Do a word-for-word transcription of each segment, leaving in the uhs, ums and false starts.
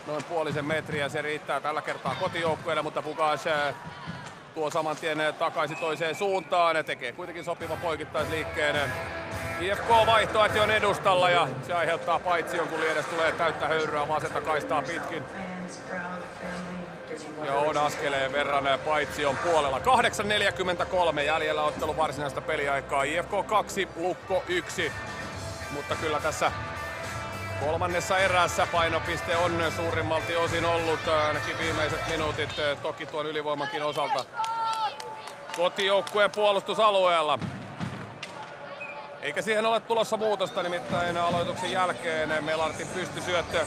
noin puolisen metriä. Se riittää tällä kertaa kotijoukkueelle, mutta Pukas tuo saman tien takaisin toiseen suuntaan. Tekee kuitenkin sopiva poikittaisliikkeen. I F K-vaihtoehto on edustalla ja se aiheuttaa paitsion, kun Liedes tulee täyttä höyryä vasenta kaistaa pitkin. Ja on askeleen verran paitsion puolella. kahdeksan neljäkymmentäkolme jäljellä ottelun varsinaista peliaikaa. I F K kaksi, Lukko yksi. Mutta kyllä tässä kolmannessa erässä painopiste on suurimmalti osin ollut ainakin viimeiset minuutit, toki tuon ylivoimankin osalta, kotijoukkueen puolustusalueella. Eikä siihen ole tulossa muutosta, nimittäin aloituksen jälkeen Melartin pystysyöttö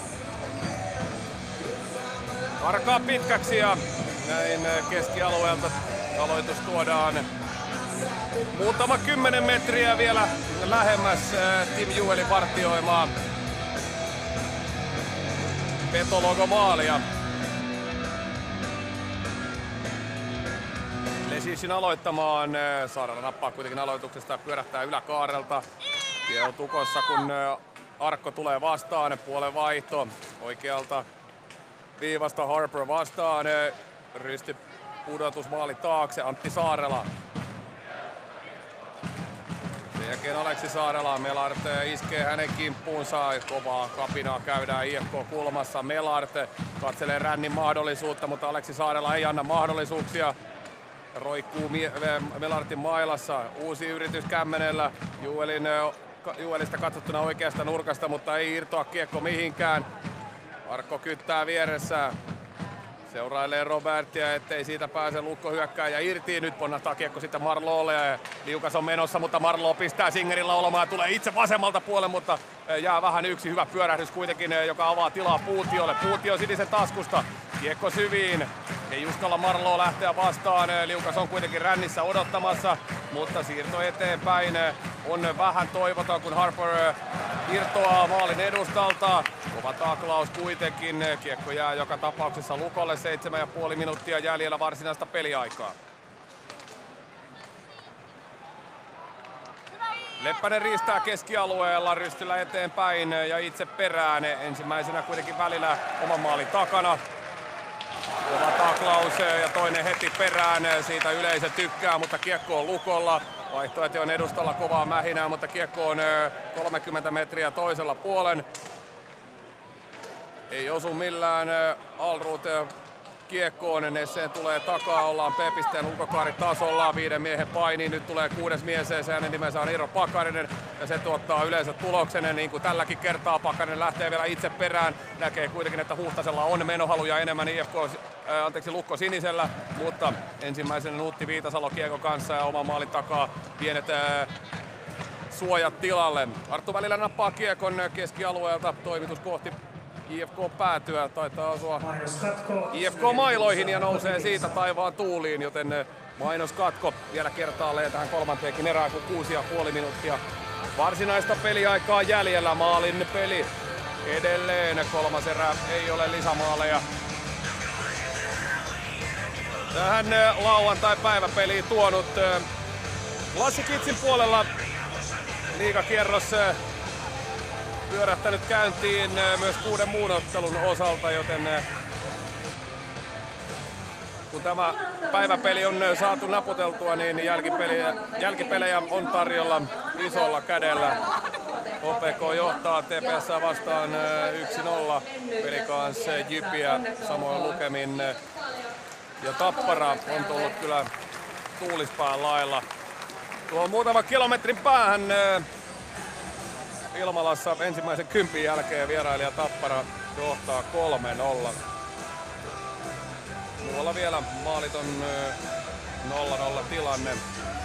karkaa pitkäksi ja näin keskialueelta aloitus tuodaan muutama kymmenen metriä vielä lähemmäs Tim Juelin vartioimaa Petologo-maalia. Lesishin aloittamaan. Saarella nappaa kuitenkin aloituksesta ja pyörähtää yläkaarelta. Ja on tukossa, kun Arkko tulee vastaan. Puolen vaihto oikealta viivasta Harper vastaan. Rysti pudotus maali taakse. Antti Saarela. Sen jälkeen Aleksi Saarela. Melart iskee hänen kimppuunsa. Kovaa kapinaa käydään I F K-kulmassa. Melart katselee rännin mahdollisuutta, mutta Aleksi Saarela ei anna mahdollisuuksia. Roikkuu Melartin mailassa. Uusi yritys Kämmenellä. Juelin, Juelista katsottuna oikeasta nurkasta, mutta ei irtoa kiekko mihinkään. Arkko kyttää vieressä. Seurailee Robertia, ettei siitä pääse Lukko hyökkääjä irti. Nyt ponnahtaa kiekko sitten Marlolle. Liukas on menossa, mutta Marlo pistää Singerillä olemaan. Tulee itse vasemmalta puolelle, mutta jää vähän yksi hyvä pyörähdys kuitenkin, joka avaa tilaa Puutiolle. Puutio sinisen taskusta. Kiekko syviin. Ei uskalla Marloa lähteä vastaan. Liukas on kuitenkin rännissä odottamassa, mutta siirto eteenpäin on vähän toivoton, kun Harper irtoaa maalin edustalta. Kova taklaus kuitenkin. Kiekko jää joka tapauksessa Lukolle. Seitsemän ja puoli minuuttia jäljellä varsinaista peliaikaa. Leppänen riistää keskialueella, Rystylä eteenpäin ja itse perään. Ensimmäisenä kuitenkin välillä oman maalin takana. Kova taklaus ja toinen heti perään. Siitä yleisö tykkää, mutta kiekko on Lukolla. Vaihtoehto on edustalla kovaa mähinää, mutta kiekko on kolmekymmentä metriä toisella puolen. Ei osu millään Alrut kiekkoon, Nesseen tulee takaa, ollaan P-pisteen ulkokaaritasolla, viiden miehen paini, nyt tulee kuudes mies, se hänen nimensä on Iiro Pakarinen ja se tuottaa yleensä tuloksen, niin kuin tälläkin kertaa Pakarinen lähtee vielä itse perään, näkee kuitenkin, että Huhtasella on menohaluja enemmän I F K, äh, anteeksi Lukko sinisellä, mutta ensimmäisenä Nuutti Viitasalo kiekko kanssa ja oman maalin takaa pienet äh, suojat tilalle. Arttu välillä nappaa kiekon keskialueelta, toimitus kohti I F K päätyä, taitaa osua I F K-mailoihin ja nousee siitä taivaan tuuliin, joten mainoskatko vielä kertaalleen tähän kolmanteenkin erään, kun kuusi ja puoli minuuttia varsinaista peliaikaa jäljellä. Maalin peli edelleen, kolmas erä ei ole lisämaaleja. Tähän lauantai-päiväpeliin tuonut Lassi Kitsin puolella liigakierros pyörähtänyt käyntiin myös kuuden muun ottelun osalta, joten kun tämä päiväpeli on saatu naputeltua, niin jälkipelejä, jälkipelejä on tarjolla isolla kädellä. H P K johtaa T P S vastaan yksi nolla, peli kanssa Jypiä samoin lukemin. Ja Tappara on tullut kyllä tuulispään lailla tuohon muutaman kilometrin päähän. Ilmalassa ensimmäisen kympin jälkeen vierailija Tappara johtaa kolme nolla. Muualla vielä maaliton nolla nolla tilanne.